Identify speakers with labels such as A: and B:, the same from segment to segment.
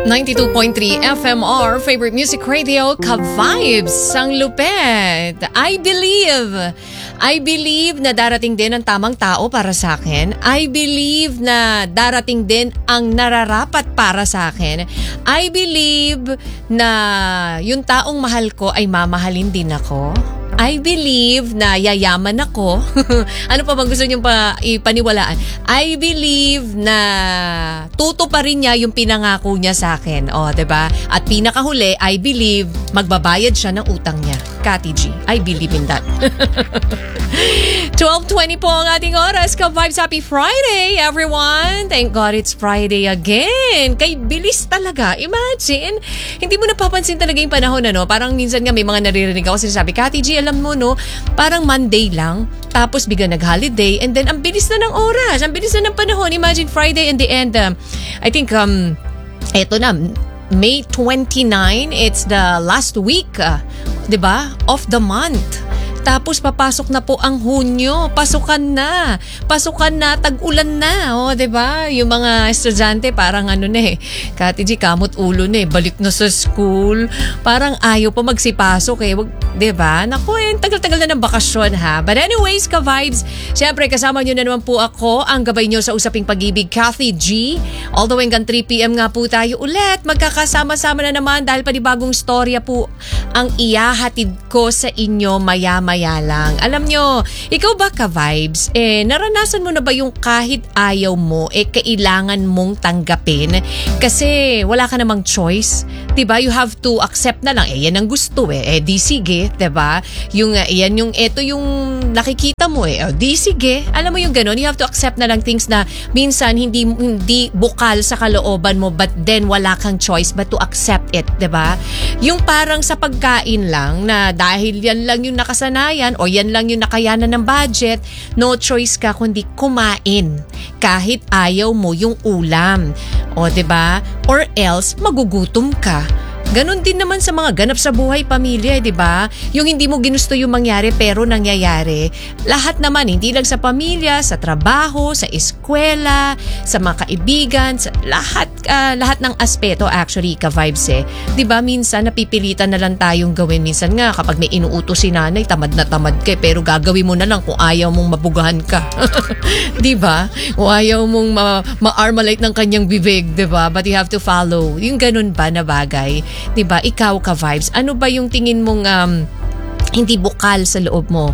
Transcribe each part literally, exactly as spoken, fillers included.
A: ninety-two point three F M R, favorite music radio, Ka-Vibes, ang lupet. I believe, I believe na darating din ang tamang tao para sa akin. I believe na darating din ang nararapat para sa akin. I believe na yung taong mahal ko ay mamahalin din ako. I believe na yayaman ako. Ano pa bang gusto niyong pa ipaniwalaan? I believe na tuto pa rin niya yung pinangako niya sa akin. O, diba? At pinakahuli, I believe magbabayad siya ng utang niya. Kati G, I believe in that. twelve twenty po ang ating oras. Ka-Vibes, happy Friday, everyone! Thank God it's Friday again. Kay bilis talaga. Imagine, hindi mo napapansin talaga yung panahon, ano? Parang minsan nga may mga naririnig ako sinasabi, Kati G, alam mo, no? Parang Monday lang, tapos bigla nag-holiday, and then ang bilis na ng oras, ang bilis na ng panahon. Imagine Friday and the end, um, I think, um, eto na, May twenty-ninth, it's the last week, uh, 'di ba? Of the month. Tapos papasok na po ang Hunyo. Pasukan na. Pasukan na, tag-ulan na, oh, 'di ba? Yung mga estudyante parang ano na eh. Kati G, kamot ulo na eh. Balik na sa school. Parang ayaw pa magsipasok eh. Wag, 'di ba? Naku, eh, tagal-tagal na ng bakasyon ha. But anyways, Ka-Vibes, syempre kasama niyo na naman po ako, ang gabay niyo sa Usaping Pag-ibig, Kathy G. All the way hanggang three p.m. nga po tayo ulit. Magkakasama-sama na naman dahil panibagong storya po ang iyahatid ko sa inyo maya-maya lang. Alam nyo, ikaw ba, Ka-Vibes, eh, naranasan mo na ba yung kahit ayaw mo, eh, kailangan mong tanggapin? Kasi wala ka namang choice. Diba? You have to accept na lang. Eh, yan ang gusto eh. Eh, di sige. Diba? Yung, uh, yan yung, eto yung nakikita mo eh. Oh, di sige. Alam mo yung ganun? You have to accept na lang things na minsan hindi, hindi bukal sa kalooban mo, but then wala kang choice but to accept it. Diba? Yung parang sa pagkain lang na dahil yan lang yung nakasanayan o yan lang yung nakayanan ng budget, no choice ka kundi kumain kahit ayaw mo yung ulam. O, 'di ba? Or else magugutom ka. Ganon din naman sa mga ganap sa buhay pamilya, di ba? Yung hindi mo ginusto yung mangyari pero nangyayari. Lahat naman, hindi lang sa pamilya, sa trabaho, sa eskwela, sa mga kaibigan, sa lahat uh, lahat ng aspeto actually, Ka-Vibes eh. Di ba? Minsan napipilitan na lang tayong gawin. Minsan nga kapag may inuutos si nanay, tamad na tamad ka pero gagawin mo na lang kung ayaw mong mabugahan ka. Di ba? Kung ayaw mong ma- ma-armalite ng kanyang bibig, di ba? But you have to follow. Yung ganun ba na bagay? Diba? Ikaw, Ka-Vibes, ano ba yung tingin mong um, hindi bukal sa loob mo?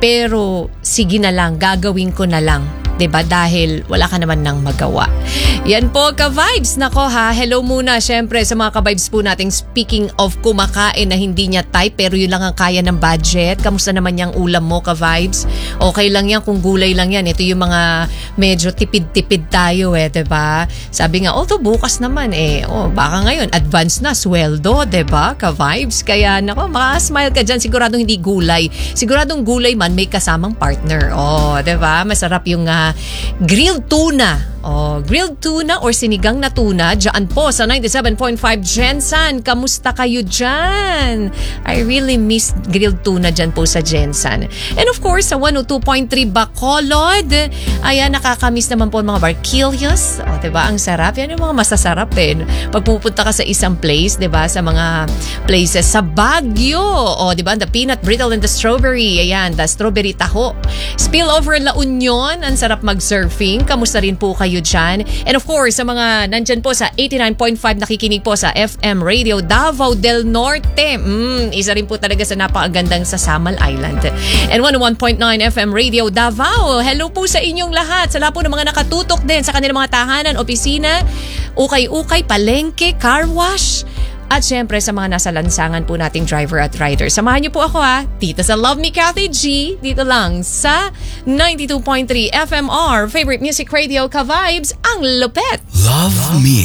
A: Pero sige na lang, gagawin ko na lang. Diba? Dahil wala ka naman nang magawa. Yan po, Ka-Vibes. Nako ha, hello muna syempre sa mga Ka-Vibes po nating speaking of kumakain na hindi niya type pero yun lang ang kaya ng budget. Kamusta naman yung ulam mo, Ka-Vibes? Okay lang yan kung gulay lang yan. Ito yung mga medyo tipid-tipid tayo eh, diba? Sabi nga, although bukas naman eh, oh, baka ngayon, advance na, sweldo, diba, Ka-Vibes? Kaya nako, makasmile ka dyan. Siguradong hindi gulay. Siguradong gulay man, may kasamang partner. Oh, diba? Masarap yung uh, grilled tuna. Oh, grilled tuna or sinigang na tuna dyan po sa ninety-seven point five Gensan. Kamusta kayo dyan? I really miss grilled tuna dyan po sa Gensan. And of course, sa one oh two point three Bacolod, ayan, nakakamiss naman po mga barquillos. O, diba? Ang sarap. Yan yung mga masasarap eh. Pag pupunta ka sa isang place, diba? Sa mga places sa Baguio. O, diba? The peanut brittle and the strawberry. Ayan, the strawberry taho. Spillover La Union. Ang sarap mag-surfing. Kamusta rin po kayo dyan? And of course, sa mga nandyan po sa eighty-nine point five nakikinig po sa F M Radio Davao del Norte. Mm, isa rin po talaga sa napakagandang sa Samal Island. And one oh one point nine F M Radio Davao. Hello po sa inyong lahat. Sa lahat po ng mga nakatutok din sa kanilang mga tahanan, opisina, ukay-ukay, palengke, car wash. At syempre sa mga nasa lansangan po nating driver at rider. Samahan niyo po ako ha, dito sa Love Me Kathy G, dito lang sa ninety-two point three F M R, favorite music radio, Ka-Vibes, ang lupet.
B: Love, Love Me,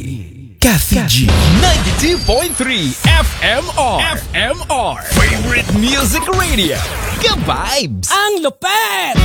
B: Kathy G.
C: ninety-two point three F M R, F M R, favorite music radio, Ka-Vibes,
B: ang lupet.